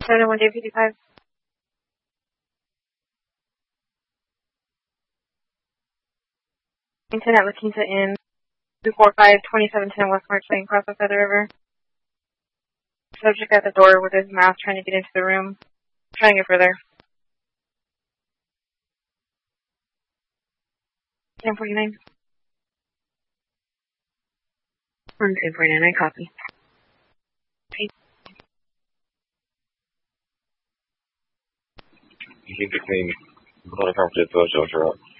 7-1 Day 55. At La Quinta Inn, 245-2710 West March Lane, across the Feather River. Subject at the door with his mask trying to get into the room. Trying to get further. 1049. 1049, I copy. You keep the clean. Blood conference 多久是？